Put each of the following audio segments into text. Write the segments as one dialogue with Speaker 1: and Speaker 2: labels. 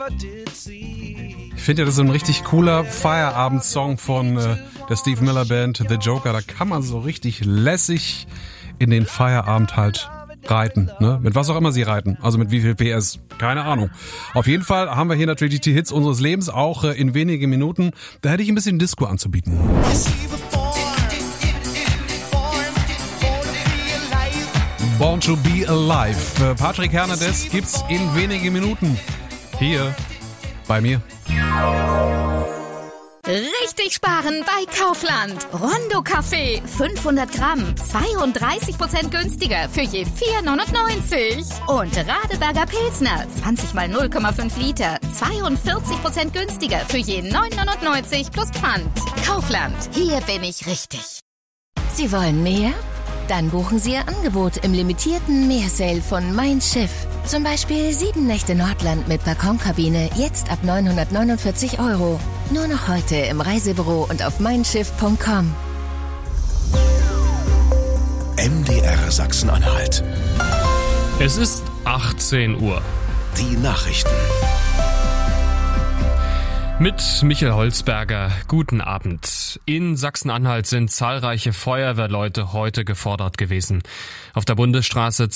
Speaker 1: Ich finde ja, das ist so ein richtig cooler Feierabendsong von der Steve Miller Band The Joker. Da kann man so richtig lässig in den Feierabend halt reiten, ne? Mit was auch immer sie reiten. Also mit wie viel PS, keine Ahnung. Auf jeden Fall haben wir hier natürlich die Hits unseres Lebens, auch in wenigen Minuten. Da hätte ich ein bisschen Disco anzubieten. Born to be Alive. Patrick Hernandez gibt's in wenigen Minuten hier bei mir.
Speaker 2: Richtig sparen bei Kaufland. Rondo Kaffee 500 Gramm, 32% günstiger für je 4,99. Und Radeberger Pilsner 20 mal 0,5 Liter, 42% günstiger für je 9,99 plus Pfand. Kaufland, hier bin ich richtig.
Speaker 3: Sie wollen mehr? Dann buchen Sie Ihr Angebot im limitierten Meersale von Mein Schiff. Zum Beispiel 7 Nächte Nordland mit Balkonkabine, jetzt ab 949 €. Nur noch heute im Reisebüro und auf meinschiff.com.
Speaker 4: MDR Sachsen-Anhalt.
Speaker 5: Es ist 18 Uhr.
Speaker 4: Die Nachrichten.
Speaker 5: Mit Michael Holzberger, guten Abend. In Sachsen-Anhalt sind zahlreiche Feuerwehrleute heute gefordert gewesen. Auf der Bundesstraße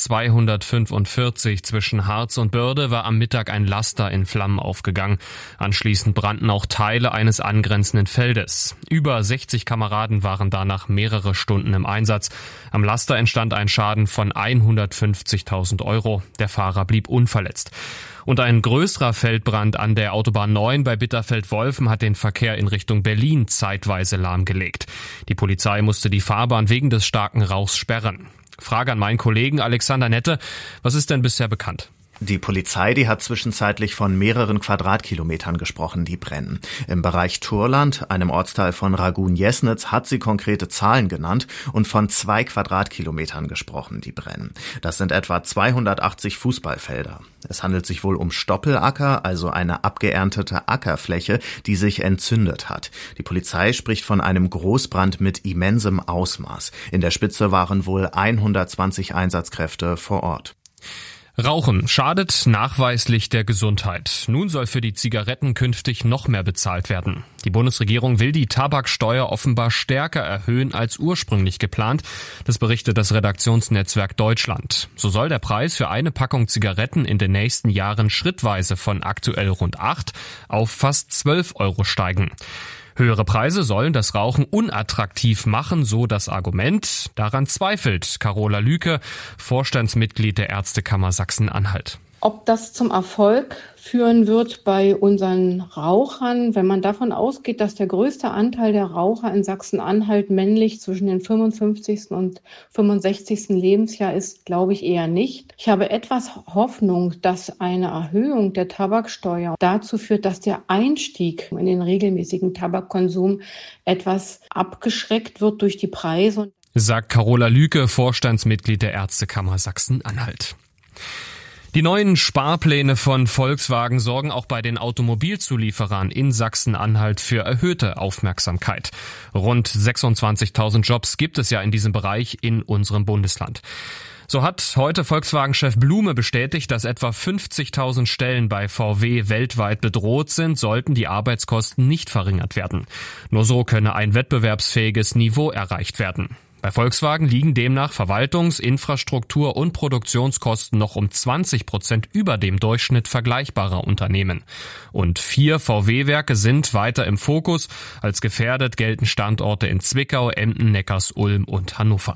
Speaker 5: 245 zwischen Harz und Börde war am Mittag ein Laster in Flammen aufgegangen. Anschließend brannten auch Teile eines angrenzenden Feldes. Über 60 Kameraden waren danach mehrere Stunden im Einsatz. Am Laster entstand ein Schaden von 150.000 €. Der Fahrer blieb unverletzt. Und ein größerer Feldbrand an der Autobahn 9 bei Bitterfeld-Wolfen hat den Verkehr in Richtung Berlin zeitweise lahmgelegt. Die Polizei musste die Fahrbahn wegen des starken Rauchs sperren. Frage an meinen Kollegen Alexander Nette. Was ist denn bisher bekannt?
Speaker 6: Die Polizei, die hat zwischenzeitlich von mehreren Quadratkilometern gesprochen, die brennen. Im Bereich Turland, einem Ortsteil von Ragun-Jesnitz, hat sie konkrete Zahlen genannt und von 2 Quadratkilometern gesprochen, die brennen. Das sind etwa 280 Fußballfelder. Es handelt sich wohl um Stoppelacker, also eine abgeerntete Ackerfläche, die sich entzündet hat. Die Polizei spricht von einem Großbrand mit immensem Ausmaß. In der Spitze waren wohl 120 Einsatzkräfte vor Ort.
Speaker 5: Rauchen schadet nachweislich der Gesundheit. Nun soll für die Zigaretten künftig noch mehr bezahlt werden. Die Bundesregierung will die Tabaksteuer offenbar stärker erhöhen als ursprünglich geplant. Das berichtet das Redaktionsnetzwerk Deutschland. So soll der Preis für eine Packung Zigaretten in den nächsten Jahren schrittweise von aktuell rund 8 auf fast 12 € steigen. Höhere Preise sollen das Rauchen unattraktiv machen, so das Argument. Daran zweifelt Carola Lüke, Vorstandsmitglied der Ärztekammer Sachsen-Anhalt.
Speaker 7: Ob das zum Erfolg führen wird bei unseren Rauchern, wenn man davon ausgeht, dass der größte Anteil der Raucher in Sachsen-Anhalt männlich zwischen den 55. und 65. Lebensjahr ist, glaube ich eher nicht. Ich habe etwas Hoffnung, dass eine Erhöhung der Tabaksteuer dazu führt, dass der Einstieg in den regelmäßigen Tabakkonsum etwas abgeschreckt wird durch die Preise.
Speaker 5: Sagt Carola Lüke, Vorstandsmitglied der Ärztekammer Sachsen-Anhalt. Die neuen Sparpläne von Volkswagen sorgen auch bei den Automobilzulieferern in Sachsen-Anhalt für erhöhte Aufmerksamkeit. Rund 26.000 Jobs gibt es ja in diesem Bereich in unserem Bundesland. So hat heute Volkswagen-Chef Blume bestätigt, dass etwa 50.000 Stellen bei VW weltweit bedroht sind, sollten die Arbeitskosten nicht verringert werden. Nur so könne ein wettbewerbsfähiges Niveau erreicht werden. Bei Volkswagen liegen demnach Verwaltungs-, Infrastruktur- und Produktionskosten noch um 20% über dem Durchschnitt vergleichbarer Unternehmen. Und 4 VW-Werke sind weiter im Fokus. Als gefährdet gelten Standorte in Zwickau, Emden, Neckarsulm und Hannover.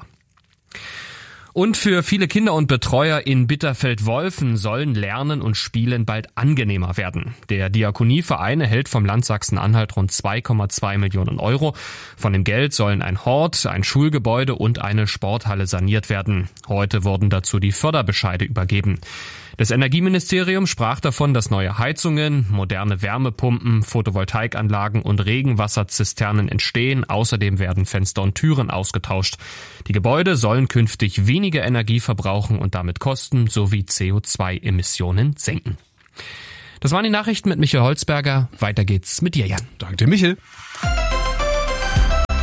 Speaker 5: Und für viele Kinder und Betreuer in Bitterfeld-Wolfen sollen Lernen und Spielen bald angenehmer werden. Der Diakonieverein erhält vom Land Sachsen-Anhalt rund 2,2 Millionen €. Von dem Geld sollen ein Hort, ein Schulgebäude und eine Sporthalle saniert werden. Heute wurden dazu die Förderbescheide übergeben. Das Energieministerium sprach davon, dass neue Heizungen, moderne Wärmepumpen, Photovoltaikanlagen und Regenwasserzisternen entstehen. Außerdem werden Fenster und Türen ausgetauscht. Die Gebäude sollen künftig weniger Energie verbrauchen und damit Kosten sowie CO2-Emissionen senken. Das waren die Nachrichten mit Michael Holzberger. Weiter geht's mit dir, Jan.
Speaker 1: Danke dir, Michael.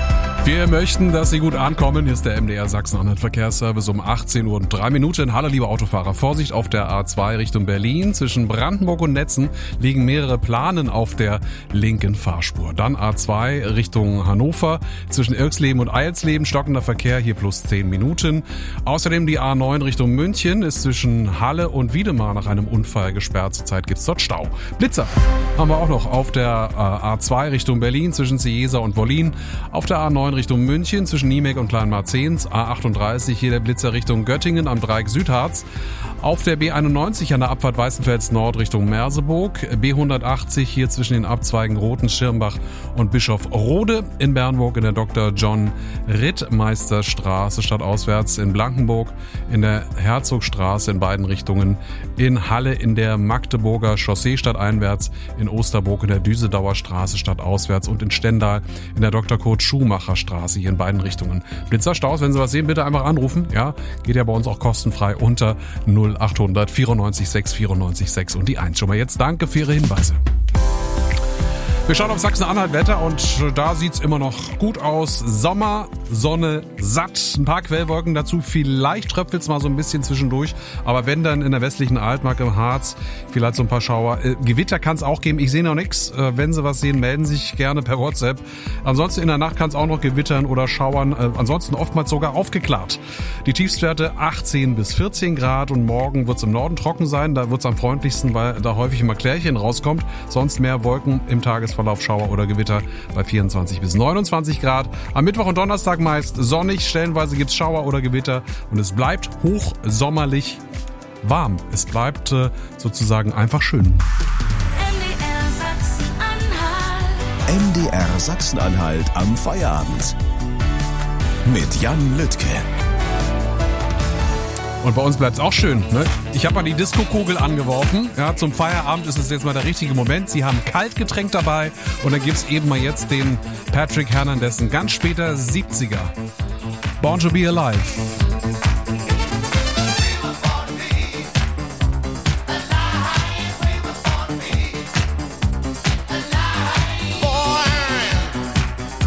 Speaker 1: Wir möchten, dass Sie gut ankommen. Hier ist der MDR Sachsen-Anhalt Verkehrsservice um 18 Uhr und 3 Minuten. Hallo liebe Autofahrer, Vorsicht auf der A2 Richtung Berlin. Zwischen Brandenburg und Netzen liegen mehrere Planen auf der linken Fahrspur. Dann A2 Richtung Hannover. Zwischen Irxleben und Eilsleben stockender Verkehr, hier plus 10 Minuten. Außerdem die A9 Richtung München ist zwischen Halle und Wiedemar nach einem Unfall gesperrt. Zurzeit gibt's dort Stau. Blitzer haben wir auch noch auf der A2 Richtung Berlin zwischen Ciesa und Wollin. Auf der A9 Richtung München zwischen Niemek und Kleinmarzehns, A38 hier der Blitzer Richtung Göttingen am Dreieck Südharz, auf der B91 an der Abfahrt Weißenfels Nord Richtung Merseburg, B180 hier zwischen den Abzweigen Roten, Schirmbach und Bischofrode, in Bernburg in der Dr. John Rittmeister-Straße stadtauswärts, in Blankenburg in der Herzogstraße in beiden Richtungen, in Halle in der Magdeburger Chaussee stadteinwärts, in Osterburg in der Düsedauer Straße stadtauswärts und in Stendal in der Dr. Kurt Schumacher Straße hier in beiden Richtungen. Blitzerstaus, wenn Sie was sehen, bitte einfach anrufen. Ja, geht ja bei uns auch kostenfrei unter 0800 94 6 94 6 und die 1. Schon mal jetzt danke für Ihre Hinweise. Wir schauen auf Sachsen-Anhalt Wetter und da sieht's immer noch gut aus. Sommer, Sonne, satt. Ein paar Quellwolken dazu. Vielleicht tröpfelt's mal so ein bisschen zwischendurch. Aber wenn dann in der westlichen Altmark im Harz vielleicht so ein paar Schauer. Gewitter kann's auch geben. Ich sehe noch nichts. Wenn Sie was sehen, melden Sie sich gerne per WhatsApp. Ansonsten in der Nacht kann's auch noch gewittern oder schauern. Ansonsten oftmals sogar aufgeklärt. Die Tiefstwerte 18 bis 14 Grad und morgen wird's im Norden trocken sein. Da wird's am freundlichsten, weil da häufig immer Klärchen rauskommt. Sonst mehr Wolken im Tagesverlauf, Schauer oder Gewitter bei 24 bis 29 Grad. Am Mittwoch und Donnerstag meist sonnig, stellenweise gibt's Schauer oder Gewitter und es bleibt hochsommerlich warm. Es bleibt sozusagen einfach schön.
Speaker 4: MDR Sachsen-Anhalt am Feierabend. Mit Jan Lüttke.
Speaker 1: Und bei uns bleibt's auch schön, ne? Ich habe mal die Disco-Kugel angeworfen. Ja, zum Feierabend ist es jetzt mal der richtige Moment. Sie haben Kaltgetränk dabei und dann gibt's eben mal jetzt den Patrick Hernandez, ein ganz später 70er. Born to be Alive.